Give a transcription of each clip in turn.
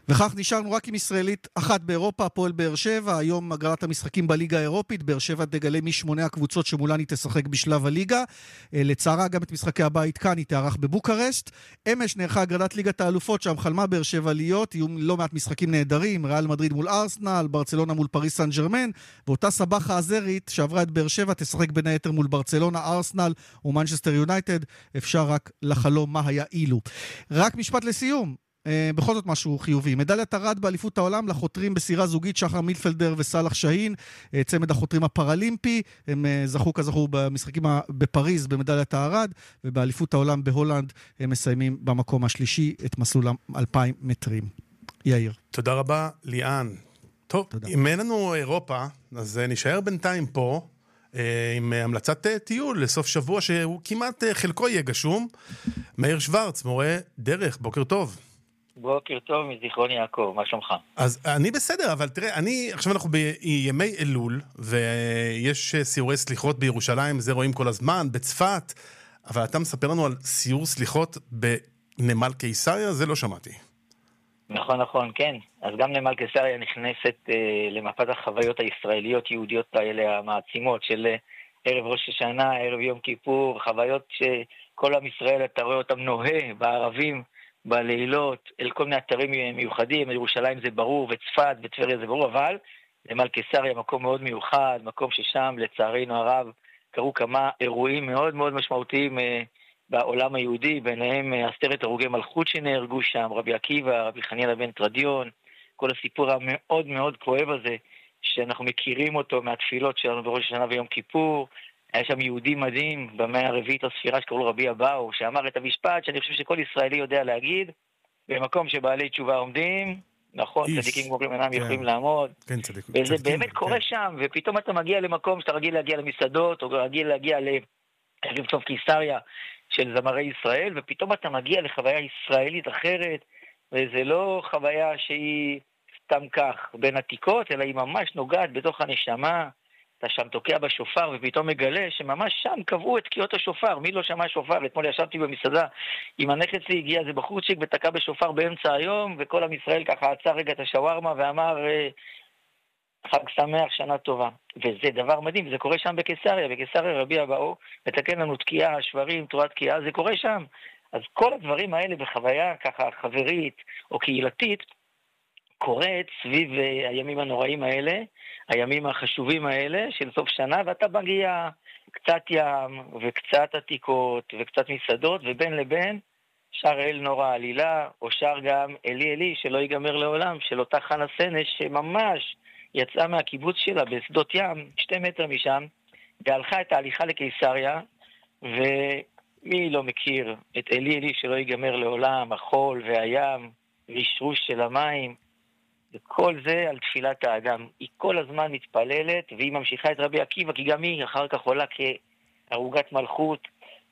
וכך נשארנו רק עם ישראלית אחת באירופה, הפועל באר שבע, היום הגרלת המשחקים בליגה האירופית, באר שבע תגלה מ8 הקבוצות שמולן היא תשחק בשלב הליגה, לצערה גם את משחקי הבית כאן היא תארח בבוקרשט, אמש נערכה הגרלת ליגת האלופות, שם חלמה באר שבע להיות, יהיו לא מעט משחקים נהדרים, ריאל מדריד מול ארסנל, ברצלונה מול פריס סן ז'רמן, ואותה סבחה הזרית שעברה את באר שבע תשחק בין היתר מול ברצלונה, ארסנל ומנצ'סטר יונייטד, אפשר רק לחלום מה היה אילו. רק משפט לסיום, בכל זאת משהו חיובי. מדליית ארד באליפות העולם לחותרים בסירה זוגית שחר מילפלדר וסלח שהין, צמד החותרים הפראלימפי, הם זכו כזכו במשחקים בפריז במדליית הארד, ובאליפות העולם בהולנד הם מסיימים במקום השלישי את מסלול 2,000 מטרים. יאיר. תודה רבה, ליאן. טוב, אם אין לנו אירופה, אז נשאר בינתיים פה, עם המלצת טיול לסוף שבוע שהוא כמעט חלקו יהיה גשום. מאיר שוורץ, מורה דרך, בוקר טוב. בוקר טוב מזיכרון יעקב, מה שלומך? אז אני בסדר, אבל תראה, עכשיו אנחנו בימי אלול, ויש סיורי סליחות בירושלים, זה רואים כל הזמן, בצפת, אבל אתה מספר לנו על סיור סליחות בנמל קיסריה, זה לא שמעתי. נכון, כן. אז גם נמל קיסריה נכנסת למפת החוויות הישראליות יהודיות האלה המעצימות של ערב ראש השנה, ערב יום כיפור, חוויות שכל עם ישראל אתה רואה אותם נוהה בערבים, בלילות, אל כל מיני אתרים מיוחדים, ירושלים זה ברור, וצפת וטבריה זה ברור, אבל נמל קיסריה מקום מאוד מיוחד, מקום ששם לצערנו הרב קרו כמה אירועים מאוד מאוד משמעותיים בעולם היהודי, ביניהם 10 הרוגי מלכות שנהרגו שם, רבי עקיבא, רבי חנינא בן תרדיון, כל הסיפור המאוד מאוד כואב הזה, שאנחנו מכירים אותו מהתפילות שלנו בראש השנה ויום כיפור. היה שם יהודי מדהים במאה הרביעית הספירה שקראו לו רבי אבאו, שאמר את המשפט שאני חושב שכל ישראלי יודע להגיד, במקום שבעלי תשובה עומדים, נכון, צדיקים גמורים אינם יכולים לעמוד, וזה באמת קורה שם, ופתאום אתה מגיע למקום שאתה רגיל להגיע למסעדות, או רגיל להגיע לערב טוב קיסריה של זמרי ישראל, ופתאום אתה מגיע לחוויה ישראלית אחרת, וזה לא חוויה שהיא סתם כך בין עתיקות, אלא היא ממש נוגעת בתוך הנשמה. אתה שם תוקע בשופר ופתאום מגלה שממש שם קבעו את תקיעות השופר. מי לא שמע שופר? אתמול ישבתי במסעדה עם הנכד שלי, הגיע איזה בחורצ'יק ותקע בשופר באמצע היום, וכל עם ישראל ככה עצר רגע את השווארמה ואמר חג שמח, שנה טובה. וזה דבר מדהים, זה קורה שם בקיסריה. בקיסריה רבי אבאו מתקן לנו תקיעה, שברים, תורת תקיעה, זה קורה שם. אז כל הדברים האלה בחוויה ככה חברית או קהילתית קורית סביב הימים הנוראים האלה, הימים החשובים האלה של סוף שנה, ואתה מגיע קצת ים וקצת עתיקות וקצת מסעדות, ובין לבין שר אל נורא עלילה, או שר גם אלי אלי שלא ייגמר לעולם, של אותה חנה סנש שממש יצאה מהקיבוץ שלה בשדות ים, 2 מטר משם, והלכה את ההליכה לקיסריה, ומי לא מכיר את אלי אלי שלא ייגמר לעולם, החול והים, רישרוש של המים, וכל זה על תפילת האדם. היא כל הזמן מתפללת, והיא ממשיכה את רבי עקיבא, כי גם היא אחר כך עולה כהרוגת מלכות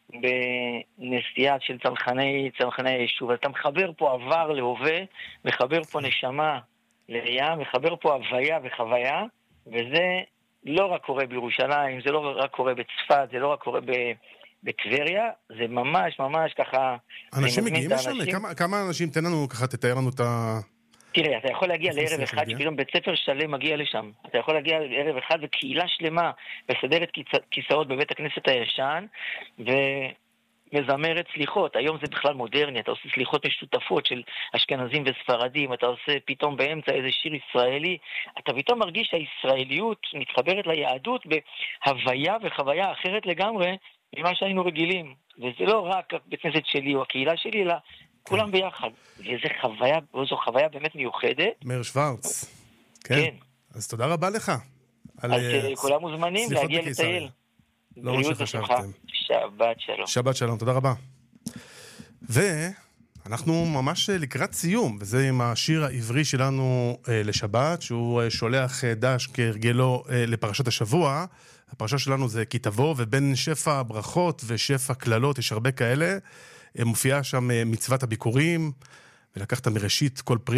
בנסיעה של צנחני היישוב. אתה מחבר פה עבר להווה, מחבר פה נשמה לים, מחבר פה הוויה וחוויה, וזה לא רק קורה בירושלים, זה לא רק קורה בצפת, זה לא רק קורה בטבריה, זה ממש ממש ככה... אנשים מגיעים לשם? כמה אנשים? תן לנו ככה, תתאר לנו את ה... תראה, אתה יכול להגיע לערב אחד, שפתאום בית ספר שלם מגיע לשם. אתה יכול להגיע לערב אחד וקהילה שלמה, וסדרת כיסאות בבית הכנסת הישן, ומזמרת סליחות. היום זה בכלל מודרני, אתה עושה סליחות משותפות של אשכנזים וספרדים, אתה עושה פתאום באמצע איזה שיר ישראלי, אתה פתאום מרגיש שהישראליות מתחברת ליהדות בהוויה וחוויה אחרת לגמרי ממה שהיינו רגילים. וזה לא רק בית הכנסת שלי או הקהילה שלי, אלא כולם ביחד, וזו חוויה באמת מיוחדת. מאיר שוורץ. כן. אז תודה רבה לך. אז כולם מוזמנים להגיע לטייל. לא מה שחשבתם. שבת שלום. שבת שלום, תודה רבה. ואנחנו ממש לקראת סיום, וזה עם השיר העברי שלנו לשבת, שהוא שולח דש כהרגלו לפרשת השבוע. הפרשה שלנו זה כי תבוא, ובין שפע ברכות ושפע כללות, יש הרבה כאלה. מופיעה שם מצוות הביקורים, ולקחת מראשית כל פרי